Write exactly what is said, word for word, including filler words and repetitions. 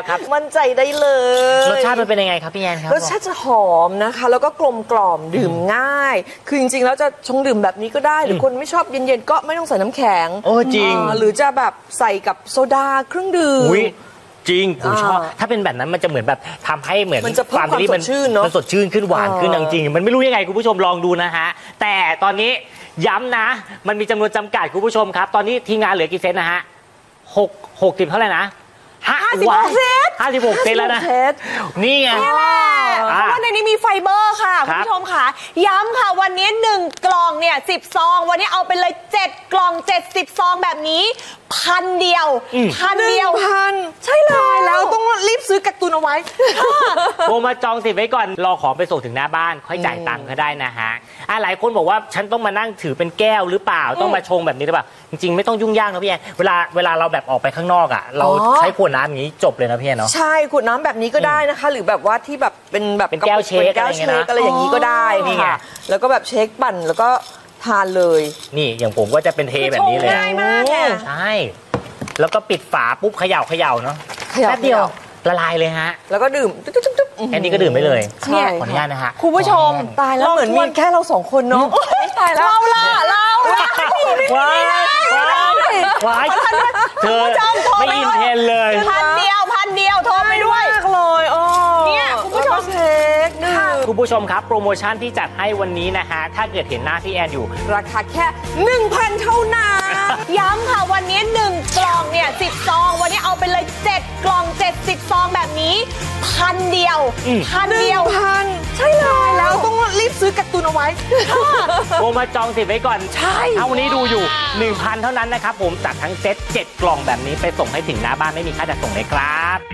ครับมั่นใจได้เลยรสชาติมันเป็นยังไงครับพี่แอนครับรสชาติจะหอมนะคะแล้วก็กลมกล่อมดื่มง่ายคือจริงๆแล้วจะชงดื่มแบบนี้ก็ได้หรือคนไม่ชอบเย็นๆก็ไม่ต้องใส่น้ำแข็งโอ้จริงหรือจะแบบใส่กับโซดาเครื่องดื่มจริงผมชอบถ้าเป็นแบบนั้นมันจะเหมือนแบบทำให้เหมือนมันจะเพิ่มความสดชื่นเนาะมันสดชื่นขึ้นหวานขึ้นจริงมันไม่รู้ยังไงคุณผู้ชมลองดูนะฮะแต่ตอนนี้ย้ำนะมันมีจำนวนจำกัดคุณผู้ชมครับตอนนี้ทีมงานเหลือกี่เซตนะฮะหกหกสิบเท่าไหร่นะห้าสิบหกเซตห้าสิบหกเซตแล้วนะนี่ไงเพราะว่าในนี้มีไฟเบอร์ค่ะคุณผู้ชมค่ะย้ำค่ะวันนี้หนึ่งกล่องเนี่ยสิบซองวันนี้เอาไปเลยเจ็ดกล่องเจ็ดสิบซองแบบนี้พันเดียวพันเดียวพันใช่เลยแล้วต้องรีบซื้อกักตุนเอาไว้โทรมาจองสิทธิ์ไว้ก่อนรอของไปส่งถึงหน้าบ้านค่อยจ่ายตังค์ก็ได้นะฮะหลายคนบอกว่าฉันต้องมานั่งถือเป็นแก้วหรือเปล่าต้องมาชงแบบนี้หรือเปล่าจริงๆไม่ต้องยุ่งยากนะพี่แอนเวลาเวลาเราแบบออกไปข้างนอกอ่ะเราใช้ขวดน้ำอย่างนี้จบเลยนะพี่แอนเนาะใช่ขวดน้ำแบบนี้ก็ได้นะคะหรือแบบว่าที่แบบเป็นแบบเป็นแก้วเชคอะไรอย่างนี้ก็ได้ค่ะแล้วก็แบบเชคปั่นแล้วก็ทานเลยนี่อย่างผมก็จะเป็นเทแบบนี้เลยง่ายมากใช่แล้วก็ปิดฝาปุ๊บเขย่าเขย่าเนาะแป๊บเดียวละลายเลยฮะแล้วก็ดื่มแค่นี้ก็ดื่มไปเลยขออนุญาตนะฮะคุณผู้ชมตายแล้วเหมือนมีแค่เราสองคนเนาะตายแล้วเราล่ะเราว้ายว้ายเธอไม่อินเทนเลยพันเดียวพันเดียวโทรไปด้วยเลยโอ้เนี่ยคุณผู้ชมเช็คคุณผู้ชมครับโปรโมชั่นที่จัดให้วันนี้นะฮะถ้าเกิดเห็นหน้าพี่แอนอยู่ราคาแค่ หนึ่งพัน เท่านั้นย้ำค่ะวันนี้หนึ่งกล่องเนี่ยสิบซองวันนี้เอาไปเลยเจ็ดกล่องเจ็ดสิบซองแบบนี้พันเดียวพันเดียวพันใช่เลยแล้วต้องรีบซื้อกักตุนเอาไว้โทรมาจองสิทธิ์ไว้ก่อนใช่ถ้าวันนี้ดูอยู่ หนึ่งพัน เท่านั้นนะครับผมจัดทั้งเซตเจ็ดกล่องแบบนี้ไปส่งให้ถึงหน้าบ้านไม่มีค่าจัดส่งเลยครับ